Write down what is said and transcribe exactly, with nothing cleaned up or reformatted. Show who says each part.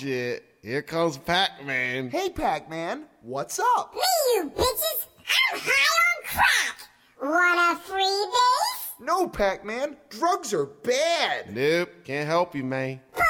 Speaker 1: shit. Here comes Pac-Man.
Speaker 2: Hey, Pac-Man, what's up?
Speaker 3: Me, you bitches! I'm high on crack! Want a free base?
Speaker 2: No, Pac-Man, drugs are bad.
Speaker 1: Nope, can't help you, man.
Speaker 3: Put